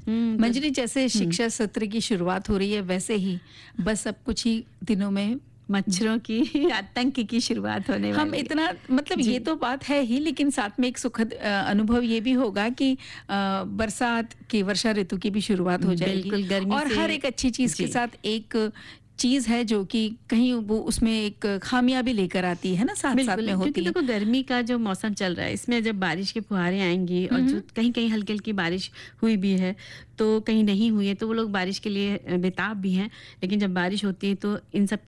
मंजरी, जैसे शिक्षा सत्र की शुरुआत हो रही है वैसे ही बस अब कुछ ही दिनों में मच्छरों की आतंक की शुरुआत होने वाली हम इतना मतलब ये तो बात है ही, लेकिन साथ में एक सुखद अनुभव ये भी होगा कि बरसात की, वर्षा ऋतु की भी शुरुआत हो जाएगी। बिल्कुल, गर्मी और से हर एक अच्छी चीज के साथ एक चीज है जो कि कहीं वो उसमें एक खामियां भी लेकर आती है ना, साथ साथ में होती क्योंकि है। देखो गर्मी का जो मौसम चल रहा है, इसमें जब बारिश के फुहारे आएंगी और जो कहीं कहीं हल्की हल्की बारिश हुई भी है तो कहीं नहीं हुई है, तो वो लोग बारिश के लिए बेताब भी हैं। लेकिन जब बारिश होती है तो इन सब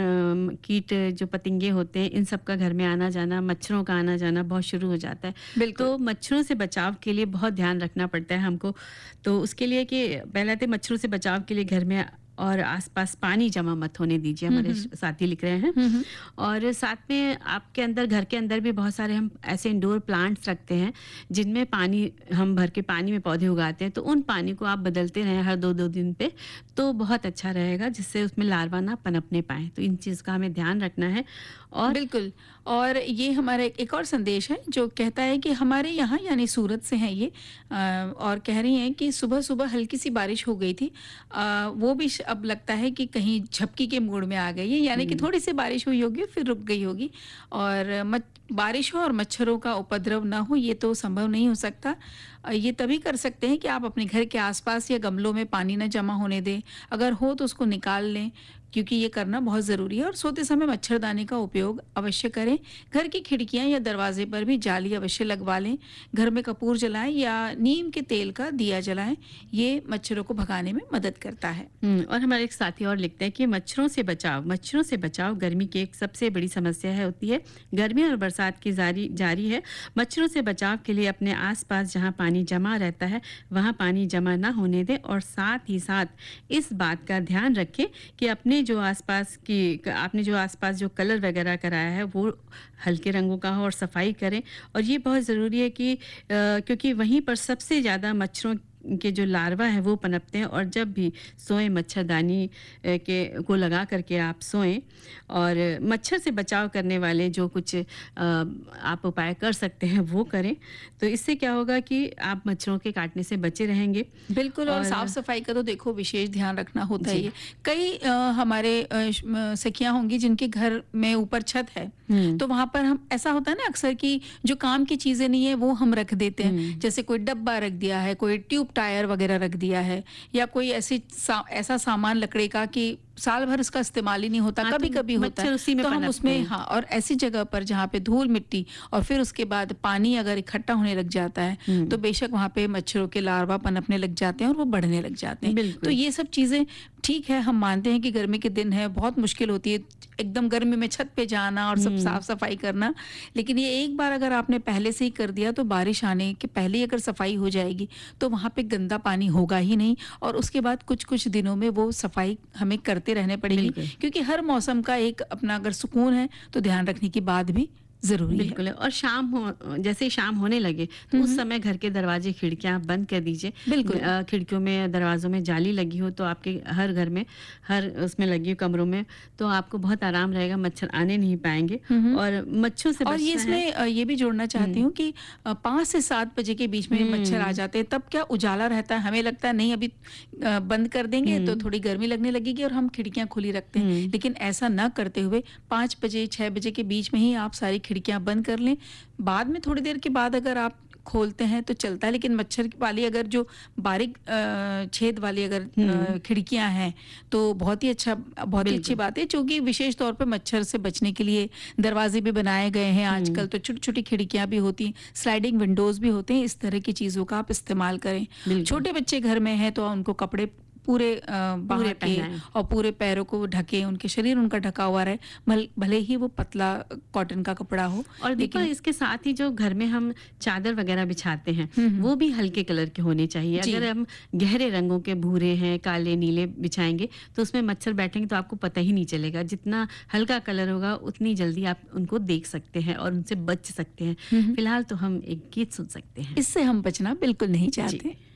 कीट जो पतंगे होते हैं, इन सब का घर में आना जाना, मच्छरों का आना जाना बहुत शुरू हो जाता है। तो मच्छरों से बचाव के लिए बहुत ध्यान रखना पड़ता है हमको। तो उसके लिए कि पहले तो मच्छरों से बचाव के लिए घर में और आसपास पानी जमा मत होने दीजिए, हमारे साथी लिख रहे हैं। और साथ में आपके अंदर, घर के अंदर भी बहुत सारे हम ऐसे इंडोर प्लांट्स रखते हैं जिनमें पानी हम भर के पानी में पौधे उगाते हैं, तो उन पानी को आप बदलते रहें हर 2-2 दिन पे, तो बहुत अच्छा रहेगा, जिससे उसमें लार्वा ना पनपने पाए। तो इन चीज़ का हमें ध्यान रखना है। और बिल्कुल, और ये हमारा एक और संदेश है जो कहता है कि हमारे यहाँ, यानी सूरत से हैं ये, और कह रही हैं कि सुबह सुबह हल्की सी बारिश हो गई थी, वो भी अब लगता है कि कहीं झपकी के मूड में आ गई है, यानी कि थोड़ी सी बारिश हुई होगी फिर रुक गई होगी। और बारिश हो और मच्छरों का उपद्रव ना हो ये तो संभव नहीं हो सकता। ये तभी कर सकते हैं कि आप अपने घर के आसपास या गमलों में पानी न जमा होने दें, अगर हो तो उसको निकाल लें, क्योंकि ये करना बहुत ज़रूरी है। और सोते समय मच्छरदानी का उपयोग अवश्य करें। घर की खिड़कियां या दरवाजे पर भी जाली अवश्य लगवा लें। घर में कपूर जलाएं या नीम के तेल का दिया जलाएं, ये मच्छरों को भगाने में मदद करता है। और हमारे एक साथी और लिखते हैं कि मच्छरों से बचाव गर्मी की एक सबसे बड़ी समस्या है होती है। गर्मी और बरसात की जारी है। मच्छरों से बचाव के लिए अपने आसपास जहां पानी जमा रहता है वहां पानी जमा ना होने दें, और साथ ही साथ इस बात का ध्यान रखें कि आपने जो आसपास जो कलर वगैरह कराया है वो हल्के रंगों का हो और सफाई करें। और ये बहुत ज़रूरी है कि क्योंकि वहीं पर सबसे ज़्यादा मच्छरों के जो लार्वा है वो पनपते हैं। और जब भी सोएं मच्छरदानी को लगा करके आप सोएं। और मच्छर से बचाव करने वाले जो कुछ आप उपाय कर सकते हैं वो करें, तो इससे क्या होगा कि आप मच्छरों के काटने से बचे रहेंगे। बिल्कुल, और साफ सफाई का तो देखो विशेष ध्यान रखना होता है। कई हमारे सखियां होंगी जिनके घर में ऊपर छत है, तो वहां पर हम, ऐसा होता है ना अक्सर कि जो काम की चीजें नहीं है वो हम रख देते हैं, जैसे कोई डब्बा रख दिया है, कोई ट्यूब टायर वगैरह रख दिया है, या कोई ऐसा सामान लकड़ी का कि साल भर उसका इस्तेमाल ही नहीं होता, कभी कभी होता है, तो हम उसमें और ऐसी जगह पर जहाँ पे धूल मिट्टी और फिर उसके बाद पानी अगर इकट्ठा होने लग जाता है तो बेशक वहाँ पे मच्छरों के लार्वा पनपने लग जाते हैं और वो बढ़ने लग जाते हैं। तो ये सब चीजें ठीक है, हम मानते हैं कि गर्मी के दिन है, बहुत मुश्किल होती है एकदम गर्मी में छत पे जाना और सब साफ सफाई करना, लेकिन ये एक बार अगर आपने पहले से ही कर दिया तो बारिश आने के पहले ही अगर सफाई हो जाएगी तो वहाँ पे गंदा पानी होगा ही नहीं। और उसके बाद कुछ कुछ दिनों में वो सफाई हमें करते रहने पड़ेगी, क्योंकि हर मौसम का एक अपना अगर सुकून है तो ध्यान रखने की बात भी जरूरी है। बिल्कुल। और जैसे शाम होने लगे तो उस समय घर के दरवाजे खिड़कियां बंद कर दीजिए। बिल्कुल, खिड़कियों में दरवाजों में जाली लगी हो तो आपके हर घर में, हर उसमें लगी हो कमरों में, तो आपको बहुत आराम रहेगा, मच्छर आने नहीं पाएंगे। और मच्छरों से और ये इसमें ये भी जोड़ना चाहती हूँ कि 5 से 7 बजे के बीच में मच्छर आ जाते हैं, तब क्या उजाला रहता है, हमें लगता है नहीं अभी बंद कर देंगे तो थोड़ी गर्मी लगने लगेगी और हम खिड़कियां खुली रखते हैं, लेकिन ऐसा ना करते हुए 5 बजे 6 बजे के बीच में ही आप सारी खिड़कियां बंद कर लें। बाद में थोड़ी देर के बाद अगर आप खोलते हैं तो चलता है, लेकिन मच्छर वाली अगर जो बारीक छेद वाली अगर खिड़कियां हैं तो बहुत ही अच्छी बात है, क्योंकि विशेष तौर पे मच्छर से बचने के लिए दरवाजे भी बनाए गए हैं आजकल, तो छोटी छोटी खिड़कियां भी होती, स्लाइडिंग विंडोज भी होते हैं। इस तरह की चीजों का आप इस्तेमाल करें। छोटे बच्चे घर में हैं तो उनको कपड़े पूरे बाहर के और पूरे पैरों को ढके, उनके शरीर उनका ढका हुआ रहे, भले ही वो पतला कॉटन का कपड़ा हो। और लेकिन इसके साथ ही जो घर में हम चादर वगैरह बिछाते हैं वो भी हल्के कलर के होने चाहिए। अगर हम गहरे रंगों के, भूरे हैं, काले, नीले बिछाएंगे तो उसमें मच्छर बैठेंगे तो आपको पता ही नहीं चलेगा। जितना हल्का कलर होगा उतनी जल्दी आप उनको देख सकते हैं और उनसे बच सकते हैं। फिलहाल तो हम एक गीत सुन सकते हैं, इससे हम बचना बिल्कुल नहीं चाहते।